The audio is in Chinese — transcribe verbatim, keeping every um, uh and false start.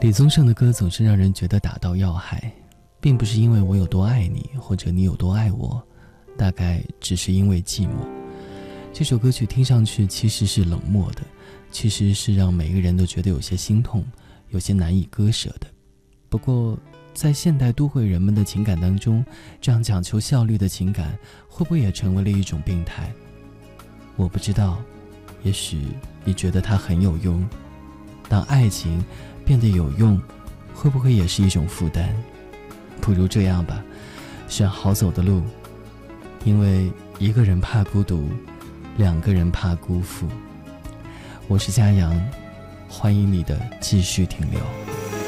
李宗盛的歌总是让人觉得打到要害，并不是因为我有多爱你，或者你有多爱我，大概只是因为寂寞。这首歌曲听上去其实是冷漠的，其实是让每个人都觉得有些心痛，有些难以割舍的。不过在现代都会人们的情感当中，这样讲求效率的情感会不会也成为了一种病态？我不知道，也许你觉得它很有用。当爱情变得有用，会不会也是一种负担？不如这样吧，选好走的路，因为一个人怕孤独，两个人怕辜负。我是嘉阳，欢迎你的继续停留。